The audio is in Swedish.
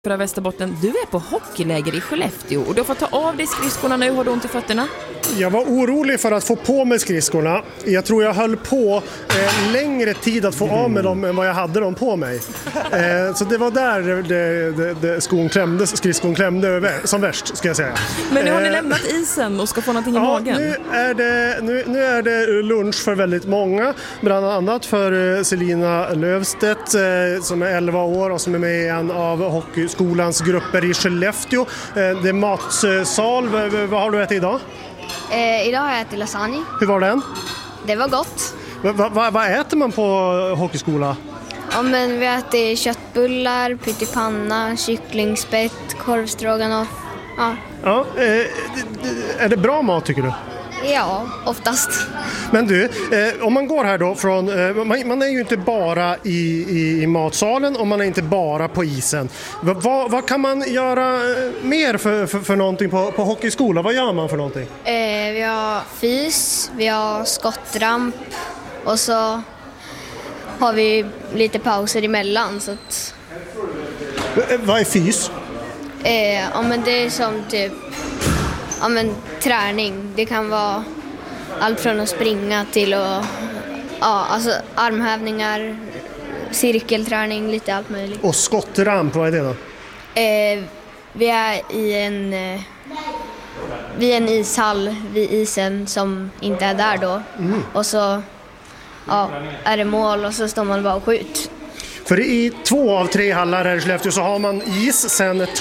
För Västerbotten, du är på hockeyläger i Skellefteå och du får ta av dig skridskorna nu, har du ont i fötterna? Jag var orolig för att få på mig skridskorna. Jag tror jag höll på längre tid att få av med dem än vad jag hade dem på mig. Så det var där skridskon klämde som värst, ska jag säga. Men nu har ni lämnat isen och ska få någonting i magen. Nu är det lunch för väldigt många. Bland annat för Selina Lövstedt som är 11 år och som är med i en av hockeyskolans grupper i Skellefteå. Det är matsal. Vad har du ätit idag? Idag har jag ätit lasagne. Hur var den? Det var gott. Vad äter man på hockeyskola? Ja, men vi äter köttbullar, pyttipanna, kycklingspett, korvstroganoff. Ja, är det bra mat tycker du? Ja, oftast. Men du, om man går här då från, man är ju inte bara i matsalen och man är inte bara på isen. Vad kan man göra mer för någonting på hockeyskola? Vad gör man för någonting? Vi har fys, vi har skottramp och så har vi lite pauser emellan. Så att... Vad är fys? Ja, men det är som typ träning. Det kan vara allt från att springa till att alltså armhävningar, cirkelträning, lite allt möjligt. Och skottramp, vad är det då? Vi är i en ishall vid isen som inte är där då. Och så är det mål och så står man bara och skjuter. För i 2 av 3 hallar här i Skellefteå så har man is sedan ett